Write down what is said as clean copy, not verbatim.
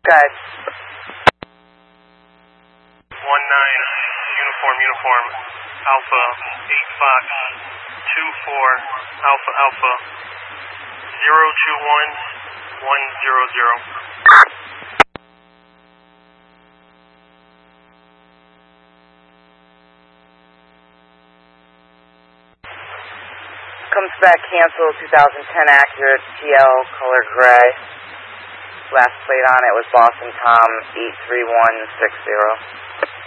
Guys. 19, uniform, Alpha, 8 Fox, 24, Alpha, 021, 100. Comes back canceled, 2010 Acura TL, color gray. Last plate on it was Boston Tom 83160.